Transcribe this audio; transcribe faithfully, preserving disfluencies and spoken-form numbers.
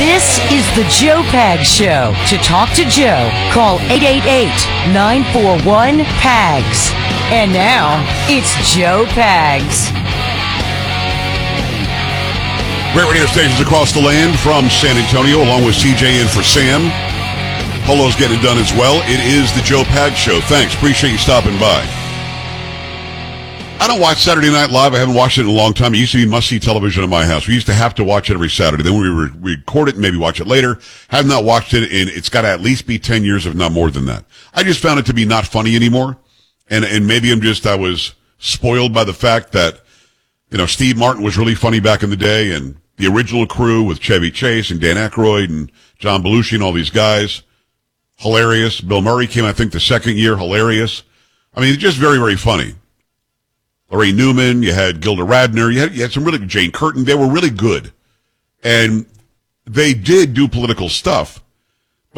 This is the Joe Pags Show. To talk to Joe, call eight eight eight, nine four one, P A G S. And now, it's Joe Pags. Great radio stations across the land from San Antonio, along with C J in for Sam. Polo's getting it done as well. It is the Joe Pags Show. Thanks. Appreciate you stopping by. I don't watch Saturday Night Live. I haven't watched it in a long time. It used to be must-see television in my house. We used to have to watch it every Saturday. Then we re- record it and maybe watch it later. Have not watched it, and it's got to at least be ten years, if not more than that. I just found it to be not funny anymore. And and maybe I'm just, I was spoiled by the fact that, you know, Steve Martin was really funny back in the day, and the original crew with Chevy Chase and Dan Aykroyd and John Belushi and all these guys, hilarious. Bill Murray came, I think, the second year, hilarious. I mean, just very, very funny. Lorraine Newman, you had Gilda Radner, you had, you had some really, Jane Curtin, they were really good. And they did do political stuff,